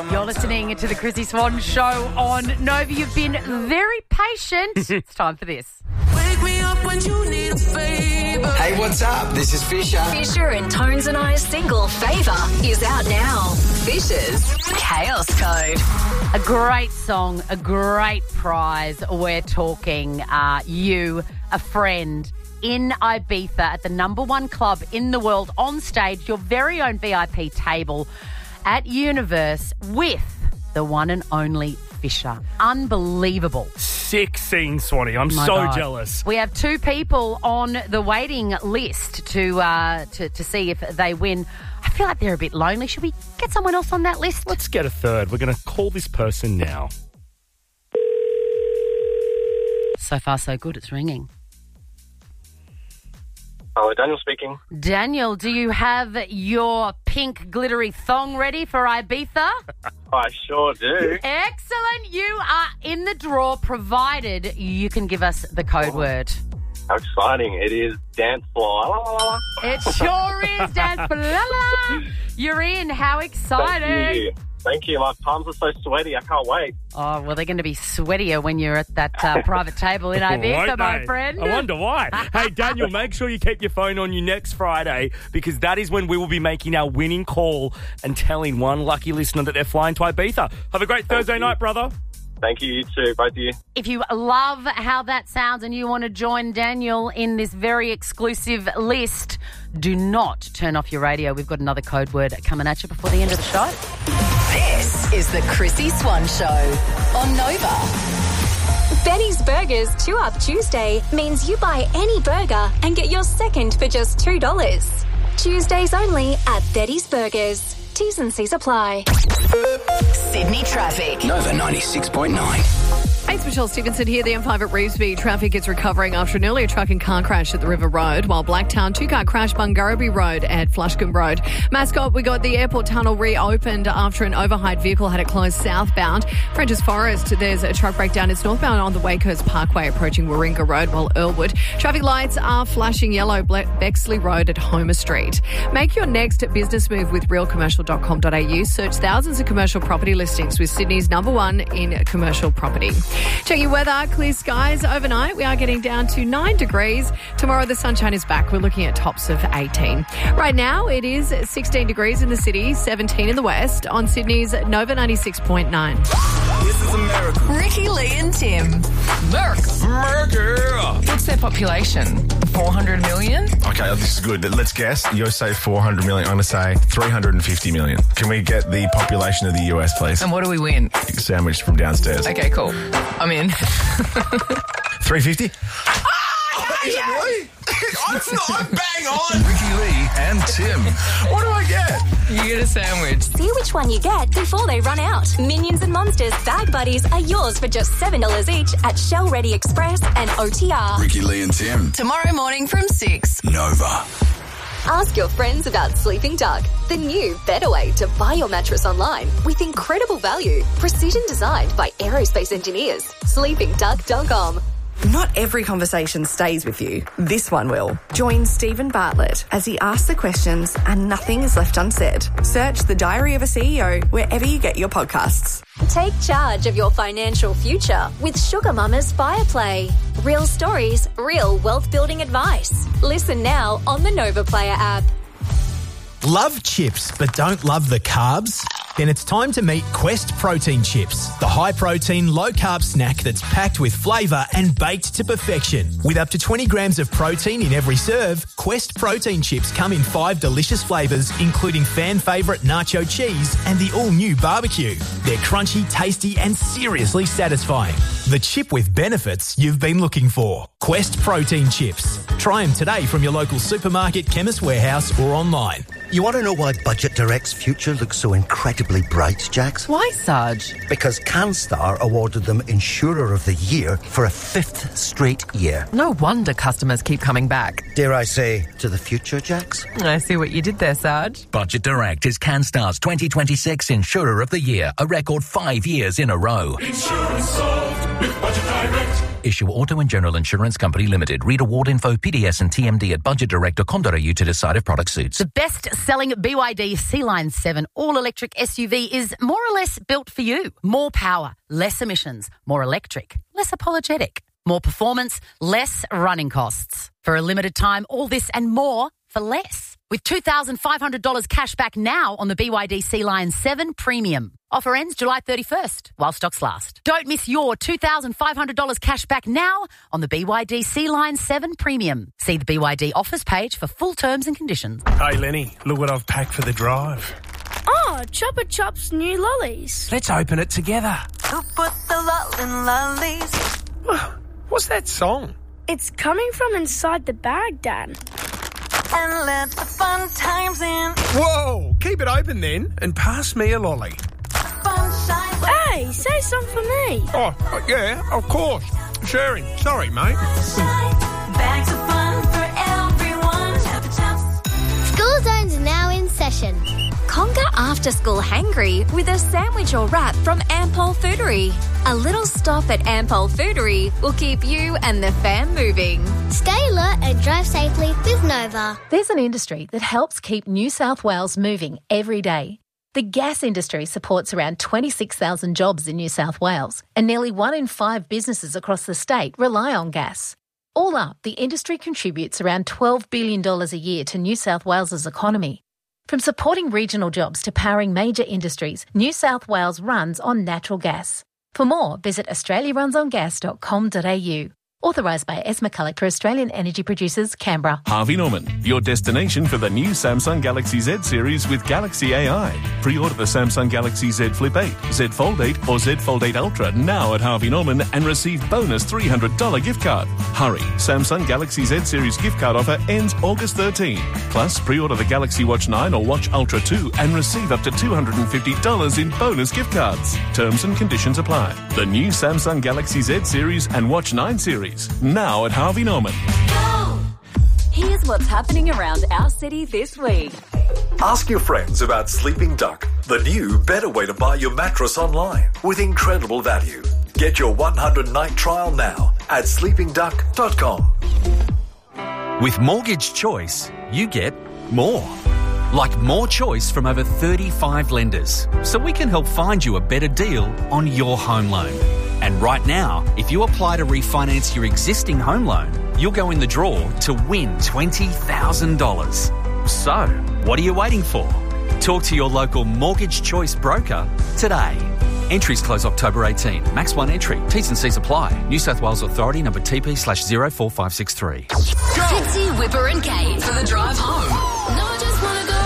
You're listening to the Chrissy Swan Show on Nova. You've been very patient. It's time for this. Wake me up when you need a favor. Hey, what's up? This is Fisher. Fisher and Tones and I's single Favour is out now. Fisher's Chaos Code. A great song, a great prize. We're talking you, a friend, in Ibiza at the #1 club in the world, on stage, your very own VIP table at Universe with the one and only Fisher. Unbelievable. Sick scene, Swanee. I'm so God. jealous. We have 2 people on the waiting list to see if they win. I feel like they're a bit lonely. Should we get someone else on that list? Let's get a third. We're going to call this person now. So far, so good. It's ringing. Hello, Daniel speaking. Daniel, do you have your pink glittery thong ready for Ibiza? I sure do. Excellent. You are in the draw, provided you can give us the code word. How exciting. It is dance floor. La, la, la, la. It sure is, dance. Blah, blah. You're in. How exciting. Thank you. My palms are so sweaty. I can't wait. Oh, well, they're going to be sweatier when you're at that private table in Ibiza, Won't my they? friend. I wonder why. Hey, Daniel, make sure you keep your phone on you next Friday, because that is when we will be making our winning call and telling one lucky listener that they're flying to Ibiza. Have a great Thursday night, brother. Thank you, you too, both of you. If you love how that sounds and you want to join Daniel in this very exclusive list, do not turn off your radio. We've got another code word coming at you before the end of the show. This is the Chrissy Swan Show on Nova. Betty's Burgers 2-Up Tuesday means you buy any burger and get your second for just $2. Tuesdays only at Betty's Burgers. T's and C's apply. Sydney traffic. Nova 96.9. Thanks, Michelle Stevenson here. The M5 at Revesby. Traffic is recovering after an earlier truck and car crash at the River Road, while Blacktown 2-car crash Bungarraby Road at Flushcombe Road. Mascot, we got the airport tunnel reopened after an overhyped vehicle had it closed southbound. French's Forest, there's a truck breakdown. It's northbound on the Wakehurst Parkway approaching Warringah Road, while Earlwood. Traffic lights are flashing yellow, Bexley Road at Homer Street. Make your next business move with realcommercial.com.au. Search thousands of commercial property listings with Sydney's #1 in commercial property. Check your weather. Clear skies overnight. We are getting down to 9 degrees. Tomorrow the sunshine is back. We're looking at tops of 18. Right now it is 16 degrees in the city, 17 in the west on Sydney's Nova 96.9. This is America. Ricky, Lee and Tim. Murder. What's their population? 400 million? Okay, this is good. Let's guess. You say 400 million. I'm going to say 350 million. Can we get the population of the US, please? And what do we win? Sandwich from downstairs. Okay, cool. I'm in. 350? Is it really? I'm bang on. Ricky Lee and Tim. What do I get? You get a sandwich. See which one you get before they run out. Minions and Monsters Bag Buddies are yours for just $7 each at Shell Ready Express and OTR. Ricky Lee and Tim. Tomorrow morning from 6. Nova. Ask your friends about Sleeping Duck, the new, better way to buy your mattress online with incredible value. Precision designed by aerospace engineers. SleepingDuck.com. Not every conversation stays with you. This one will. Join Stephen Bartlett as he asks the questions and nothing is left unsaid. Search The Diary of a CEO wherever you get your podcasts. Take charge of your financial future with Sugar Mama's Fireplay. Real stories, real wealth building advice. Listen now on the Nova Player app. Love chips but don't love the carbs? Then it's time to meet Quest Protein Chips, the high-protein, low-carb snack that's packed with flavour and baked to perfection. With up to 20 grams of protein in every serve, Quest Protein Chips come in 5 delicious flavours, including fan favourite nacho cheese and the all-new barbecue. They're crunchy, tasty and seriously satisfying. The chip with benefits you've been looking for. Quest Protein Chips. Try them today from your local supermarket, Chemist Warehouse or online. You want to know why Budget Direct's future looks so incredibly bright, Jax? Why, Sarge? Because CanStar awarded them Insurer of the Year for a 5th straight year. No wonder customers keep coming back. Dare I say, to the future, Jax? I see what you did there, Sarge. Budget Direct is CanStar's 2026 Insurer of the Year, a record 5 years in a row. Insurance solved with Budget Direct. Issue Auto and General Insurance Company Limited. Read award info, PDS and TMD at budgetdirect.com.au to decide if product suits. The best-selling BYD Sea-Line 7 all-electric SUV is more or less built for you. More power, less emissions, more electric, less apologetic, more performance, less running costs. For a limited time, all this and more for less. With $2,500 cash back now on the BYD Sea-Line 7 Premium. Offer ends July 31st, while stocks last. Don't miss your $2,500 cash back now on the BYD Sea-Line 7 Premium. See the BYD offers page for full terms and conditions. Hey, Lenny, look what I've packed for the drive. Oh, Chopper Chop's new lollies. Let's open it together. Who put the lol in lollies? What's that song? It's coming from inside the bag, Dad. And let the fun times in. Whoa, keep it open then and pass me a lolly. Hey, say some for me. Oh, yeah, of course. Sharing. Sorry, mate. Bags of fun for everyone. Chopper Chops. School Zones are now in session. Conquer after-school hangry with a sandwich or wrap from Ampol Foodery. A little stop at Ampol Foodery will keep you and the fam moving. Stay alert and drive safely with Nova. There's an industry that helps keep New South Wales moving every day. The gas industry supports around 26,000 jobs in New South Wales, and nearly 1 in 5 businesses across the state rely on gas. All up, the industry contributes around $12 billion a year to New South Wales's economy. From supporting regional jobs to powering major industries, New South Wales runs on natural gas. For more, visit australiarunsongas.com.au. Authorised by S. McCulloch for Australian Energy Producers, Canberra. Harvey Norman, your destination for the new Samsung Galaxy Z series with Galaxy AI. Pre-order the Samsung Galaxy Z Flip 8, Z Fold 8 or Z Fold 8 Ultra now at Harvey Norman and receive bonus $300 gift card. Hurry, Samsung Galaxy Z series gift card offer ends August 13. Plus, pre-order the Galaxy Watch 9 or Watch Ultra 2 and receive up to $250 in bonus gift cards. Terms and conditions apply. The new Samsung Galaxy Z series and Watch 9 series. Now at Harvey Norman. Here's what's happening around our city this week. Ask your friends about Sleeping Duck, the new, better way to buy your mattress online with incredible value. Get your 100-night trial now at sleepingduck.com. With Mortgage Choice, you get more. Like more choice from over 35 lenders, so we can help find you a better deal on your home loan. And right now, if you apply to refinance your existing home loan, you'll go in the draw to win $20,000. So, what are you waiting for? Talk to your local Mortgage Choice broker today. Entries close October 18. Max 1 entry. T's and C's apply. New South Wales Authority number TP/04563. Fitzy, Whipper and Kate for the drive home. No, I just want to go.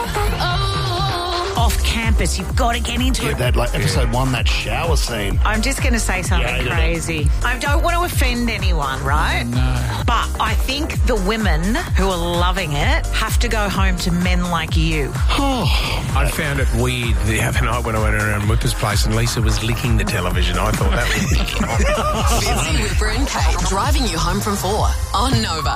Off campus, you've got to get into it. That episode 1, that shower scene. I'm just going to say something crazy. I don't want to offend anyone, right? No. But I think the women who are loving it have to go home to men like you. I found it weird the other night when I went around Whipper's place and Lisa was licking the television. I thought that was... Fitzy, Whipper and Kate driving you home from 4 on Nova.